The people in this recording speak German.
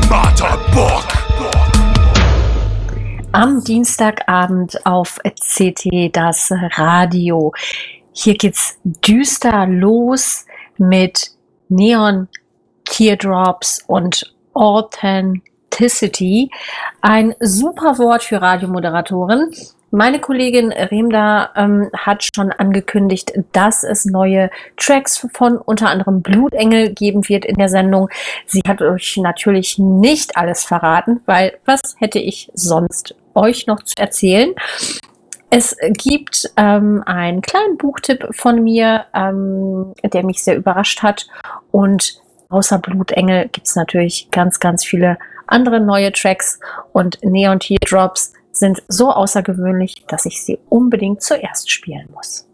Matterbock. Am Dienstagabend auf CT das Radio. Hier geht's düster los mit Neon Teardrops und Authenticity. Ein super Wort für Radiomoderatoren. Meine Kollegin Remda hat schon angekündigt, dass es neue Tracks von unter anderem Blutengel geben wird in der Sendung. Sie hat euch natürlich nicht alles verraten, weil was hätte ich sonst euch noch zu erzählen? Es gibt einen kleinen Buchtipp von mir, der mich sehr überrascht hat. Und außer Blutengel gibt es natürlich ganz, ganz viele andere neue Tracks. Und Neon Teardrops sind so außergewöhnlich, dass ich sie unbedingt zuerst spielen muss.